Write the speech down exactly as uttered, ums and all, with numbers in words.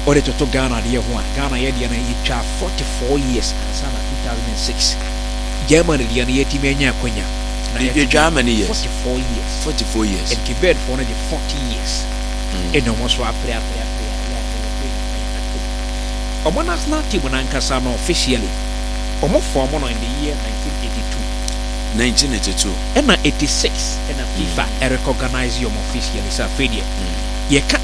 ore toto Ghana de ho a Ghana ye de na yitwa forty-four years sana two thousand six Germany de na yetime anya akwanya na Germany years forty-four years forty-four years and Quebec for na forty years e no mo so apre apre apre omo national team na nkasa no officially omo form no in the year nineteen eighty-two nineteen eighty-two and na eighty-six and na FIFA mm. recognize you officially sa fadia ye ka